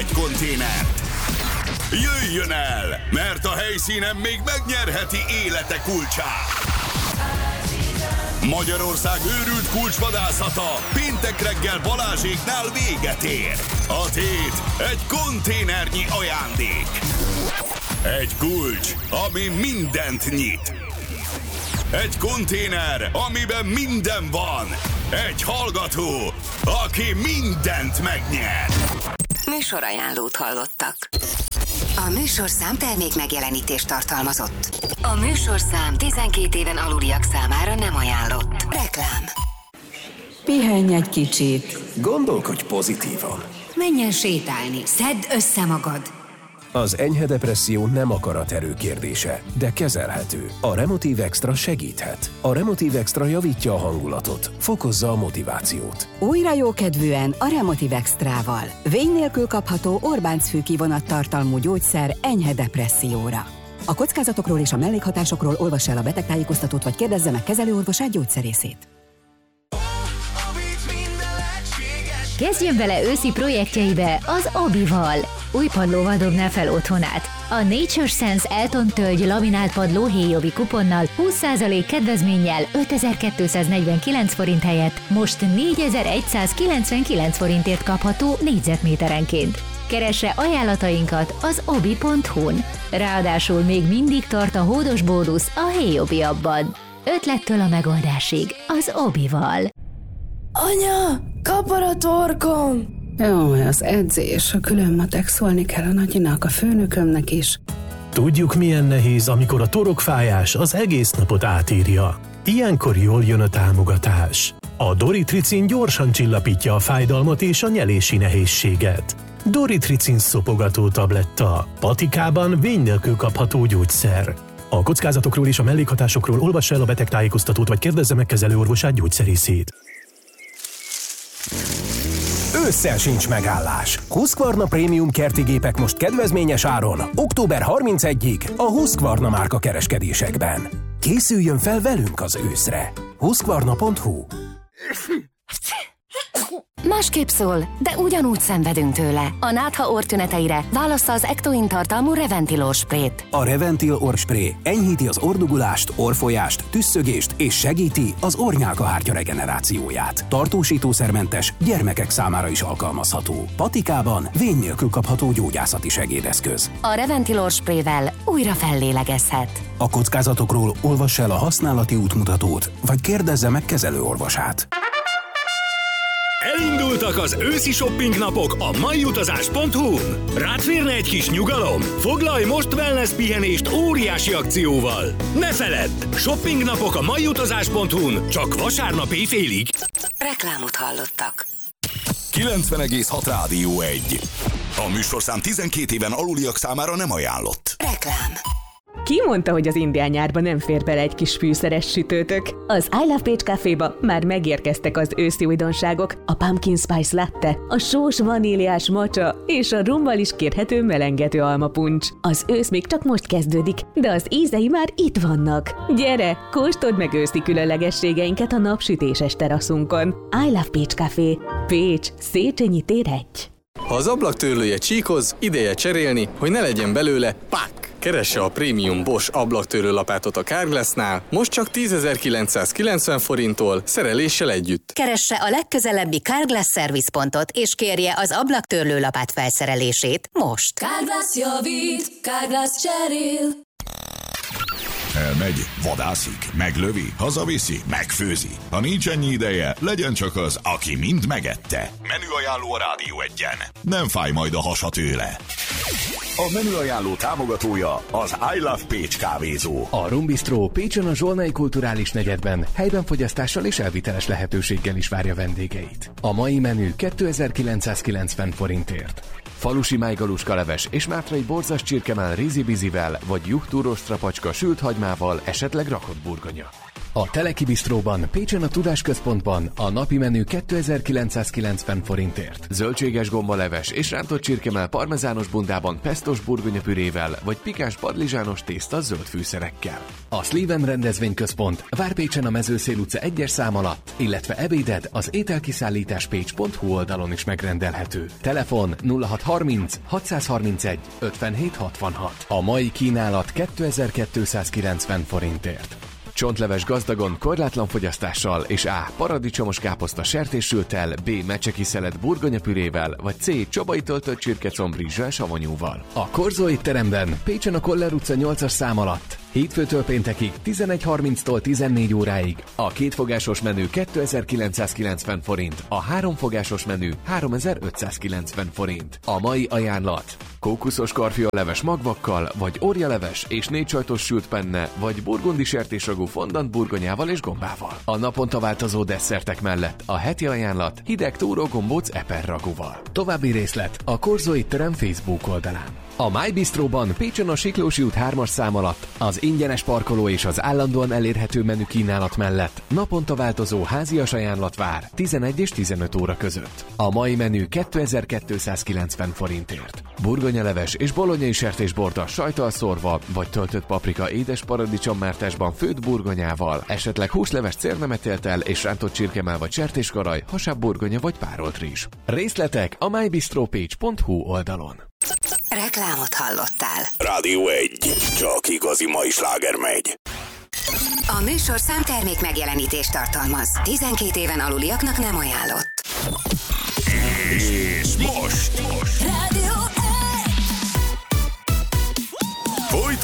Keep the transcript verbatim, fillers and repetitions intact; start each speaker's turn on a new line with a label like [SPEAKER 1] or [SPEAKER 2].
[SPEAKER 1] egy konténert. Jöjjön el, mert a helyszínen még megnyerheti élete kulcsát. Magyarország őrült kulcsvadászata péntek reggel Balázséknál véget ér. A tét egy konténernyi ajándék. Egy kulcs, ami mindent nyit. Egy konténer, amiben minden van. Egy hallgató, aki mindent megnyer.
[SPEAKER 2] Műsorajánlót hallottak. A műsorszám termék megjelenítést tartalmazott. A műsorszám tizenkét éven aluliak számára nem ajánlott. Reklám.
[SPEAKER 3] Pihenj egy kicsit.
[SPEAKER 4] Gondolkodj pozitívan.
[SPEAKER 2] Menj el sétálni, szedd össze magad.
[SPEAKER 4] Az enyhe depresszió nem akaraterő kérdése, de kezelhető. A Remotiv Extra segíthet. A Remotiv Extra javítja a hangulatot, fokozza a motivációt.
[SPEAKER 3] Újra jókedvűen a Remotiv Extrával. Vény nélkül kapható Orbánc-fű kivonattartalmú gyógyszer enyhe depresszióra. A kockázatokról és a mellékhatásokról olvassa el a betegtájékoztatót, vagy kérdezze meg kezelőorvosát, gyógyszerészét.
[SPEAKER 5] Kezdjen bele őszi projektjeibe az Obival. Új padlóval dobná fel otthonát. A Nature Sense Elton tölgy laminált padló héjobi kuponnal húsz százalék kedvezménnyel ötezer-kétszáznegyvenkilenc forint helyett most négyezer-egyszázkilencvenkilenc forintért kapható négyzetméterenként. Keresse ajánlatainkat az obi pont hu-n. Ráadásul még mindig tart a hódos bónusz a héjobi abban. Ötlettől a megoldásig az Obival.
[SPEAKER 6] Anya, kapar a torkom!
[SPEAKER 7] Jó, az edzés, a külön matek, szólni kell a nagyinak, a főnökömnek is.
[SPEAKER 8] Tudjuk, milyen nehéz, amikor a torokfájás az egész napot átírja. Ilyenkor jól jön a támogatás. A Doritricin gyorsan csillapítja a fájdalmat és a nyelési nehézséget. Doritricin szopogató tabletta. Patikában vény nélkül kapható gyógyszer. A kockázatokról és a mellékhatásokról olvassa el a betegtájékoztatót, vagy kérdezze meg kezelőorvosát, gyógyszerészét.
[SPEAKER 4] Ősszel sincs megállás. Husqvarna Prémium kertigépek most kedvezményes áron, október harmincegyedikéig a Husqvarna márka kereskedésekben. Készüljön fel velünk az őszre. Husqvarna pont hu.
[SPEAKER 2] Másképp szól, de ugyanúgy szenvedünk tőle. A nátha orrtüneteire válassza az Ectoin tartalmú Reventil orrsprét.
[SPEAKER 4] A Reventil orrspré enyhíti az orrdugulást, orrfolyást, tüsszögést és segíti az orrnyálkahártya regenerációját. Tartósítószermentes, gyermekek számára is alkalmazható. Patikában vény nélkül kapható gyógyászati segédeszköz.
[SPEAKER 2] A Reventil orrsprével újra fellélegezhet.
[SPEAKER 4] A kockázatokról olvassa el a használati útmutatót, vagy kérdezze meg kezelőorvosát.
[SPEAKER 9] Elindultak az őszi shopping napok a maiutazás pont hu-n. Rád férne egy kis nyugalom? Foglalj most wellness pihenést óriási akcióval. Ne feledd! Shopping napok a maiutazás pont hu-n csak vasárnap éjfélig.
[SPEAKER 2] Reklámot hallottak.
[SPEAKER 1] kilencven egész hat Rádió egy. A műsorszám tizenkét éven aluliak számára nem ajánlott.
[SPEAKER 2] Reklám.
[SPEAKER 10] Ki mondta, hogy az indián nyárba nem fér bele egy kis fűszeres sütőtök? Az I Love Pécs Caféba már megérkeztek az őszi újdonságok, a Pumpkin Spice Latte, a sós vaníliás matcha és a rummal is kérhető melengető almapuncs. Az ősz még csak most kezdődik, de az ízei már itt vannak. Gyere, kóstold meg őszi különlegességeinket a napsütéses teraszunkon. I Love Pécs Café. Pécs, Széchenyi tér egy.
[SPEAKER 11] Ha az ablaktörlője csíkoz, ideje cserélni, hogy ne legyen belőle pák! Keresse a prémium Bosch ablaktörlő lapátot a Carglassnál, most csak tízezer-kilencszázkilencven forinttól, szereléssel együtt.
[SPEAKER 2] Keresse a legközelebbi Carglass szervizpontot, és kérje az ablaktörlő lapát felszerelését most.
[SPEAKER 6] Carglass javít, Carglass cserél.
[SPEAKER 1] Elmegy, vadászik, meglövi, hazaviszi, megfőzi. Ha nincs ennyi ideje, legyen csak az, aki mind megette. Menüajánló a Rádió egyen. Nem fáj majd a hasa tőle. A menüajánló támogatója az I Love Pécs kávézó.
[SPEAKER 12] A Rum Bistro Pécsen a Zsolnai Kulturális Negyedben helyben fogyasztással és elviteles lehetőséggel is várja vendégeit. A mai menü kétezer-kilencszázkilencven forintért. Falusi májgaluska leves és mátrai borzas csirkemál rízibizivel vagy juhtúros strapacska sült hagymával, esetleg rakott burgonya. A Teleki Bistróban, Pécsen a Tudásközpontban a napi menü kétezer-kilencszázkilencven forintért. Zöldséges gombaleves és rántott csirkemell parmezános bundában pestos burgonyapürével vagy pikáns padlizsános tészta zöld fűszerekkel. A Sleven rendezvényközpont vár Pécsen a Mezőszél utca egyes szám alatt, illetve ebéded az ételkiszállítás pécs pont hu oldalon is megrendelhető. Telefon nulla hat harminc hatszázharmincegy ötvenhét hatvanhat. A mai kínálat kétezer-kétszázkilencven forintért. Csontleves gazdagon, korlátlan fogyasztással és A. paradicsomos káposzta sertéssültel, B. mecseki szelet burgonyapürével, vagy C. csabai töltött csirkecomb rizssel savanyúval. A Korzó étteremben, Pécsen a Koller utca nyolcas szám alatt. Hétfőtől péntekig tizenegy harminctól tizennégy óráig. A kétfogásos menü kétezer-kilencszázkilencven forint, a háromfogásos menü háromezer-ötszázkilencven forint. A mai ajánlat: kókuszos karfiolleves magvakkal, vagy orjaleves és négy sajtos sült penne, vagy burgundi sertésragú fondant burgonyával és gombával. A naponta változó desszertek mellett a heti ajánlat hideg túró gombóc eperragúval. További részlet a Korzó étterem Facebook oldalán. A My Bistróban, Pécsen a Siklósi út hármas szám alatt az ingyenes parkoló és az állandóan elérhető menü kínálat mellett naponta változó házias ajánlat vár tizenegy és tizenöt óra között. A mai menü kétezer-kétszázkilencven forintért. Burgonyaleves és bolonyai sertésborda sajttal szórva, vagy töltött paprika édes paradicsommártásban főtt burgonyával, esetleg húsleves cérnemetéltel és rántott csirkemell vagy sertéskaraj, hasább burgonya vagy párolt rizs. Részletek a mybistropécs pont hu oldalon.
[SPEAKER 2] Reklámot hallottál.
[SPEAKER 1] Rádió egy. Csak igazi mai sláger megy.
[SPEAKER 2] A műsor számtermék megjelenítést tartalmaz. tizenkét éven aluliaknak nem ajánlott.
[SPEAKER 1] És most, most.
[SPEAKER 6] Rádió egy.